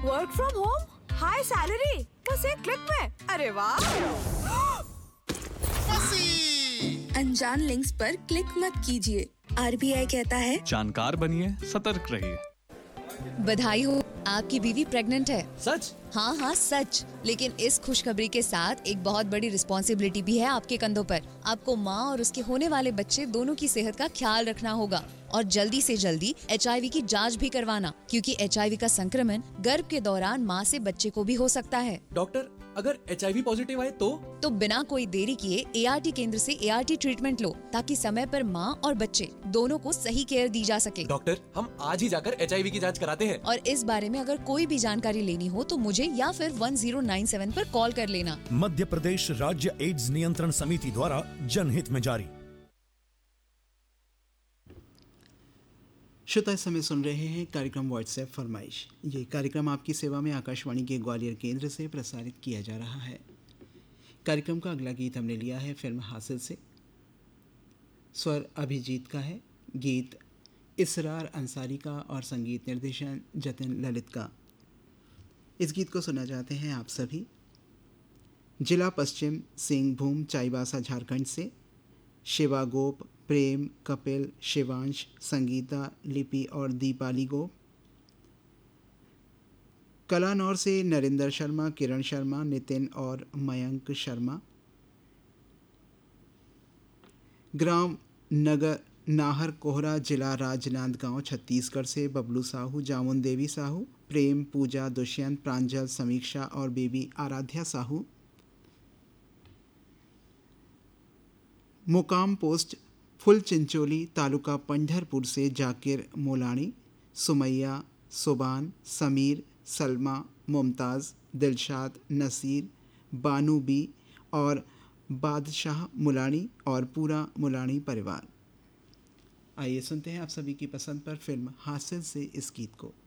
Work from home, high salary, बस एक click में। अरे वाह! अनजान लिंक्स पर क्लिक मत कीजिए। RBI कहता है जानकार बनिए, सतर्क रहिए। बधाई हो, आपकी बीवी प्रेग्नेंट है। सच? हाँ सच। लेकिन इस खुशखबरी के साथ एक बहुत बड़ी रिस्पॉन्सिबिलिटी भी है आपके कंधों पर। आपको माँ और उसके होने वाले बच्चे दोनों की सेहत का ख्याल रखना होगा और जल्दी से जल्दी HIV की जांच भी करवाना, क्योंकि HIV का संक्रमण गर्भ के दौरान माँ से बच्चे को भी हो सकता है। डॉक्टर, अगर HIV पॉजिटिव आए तो बिना कोई देरी किए ART केंद्र से ART ट्रीटमेंट लो, ताकि समय पर माँ और बच्चे दोनों को सही केयर दी जा सके। डॉक्टर, हम आज ही जाकर HIV की जांच कराते हैं। और इस बारे में अगर कोई भी जानकारी लेनी हो तो मुझे या फिर 1097 पर कॉल कर लेना। मध्य प्रदेश राज्य एड्स नियंत्रण समिति द्वारा जनहित में जारी। श्रोता, इस समय सुन रहे हैं कार्यक्रम व्हाट्सएप फरमाइश। ये कार्यक्रम आपकी सेवा में आकाशवाणी के ग्वालियर केंद्र से प्रसारित किया जा रहा है। कार्यक्रम का अगला गीत हमने लिया है फिल्म हासिल से। स्वर अभिजीत का है, गीत इसरार अंसारी का और संगीत निर्देशन जतिन ललित का। इस गीत को सुना चाहते हैं आप सभी। जिला पश्चिम सिंहभूम चाईबासा झारखंड से शिवा गोप, प्रेम, कपिल, शिवांश, संगीता, लिपि और दीपाली गोप। कलानौर से नरेंद्र शर्मा, किरण शर्मा, नितिन और मयंक शर्मा। ग्राम नगर नाहर कोहरा, जिला राजनांदगांव छत्तीसगढ़ से बबलू साहू, जामुन देवी साहू, प्रेम, पूजा, दुष्यंत, प्रांजल, समीक्षा और बेबी आराध्या साहू। मुकाम पोस्ट फुल चिंचोली, तालुका पंढरपुर से जाकिर मोलानी, सुमैया, सुबान, समीर, सलमा, मुमताज़, दिलशाद, नसीर, बानू बी और बादशाह मुलानी और पूरा मुलानी परिवार। आइए सुनते हैं आप सभी की पसंद पर फिल्म हासिल से इस गीत को।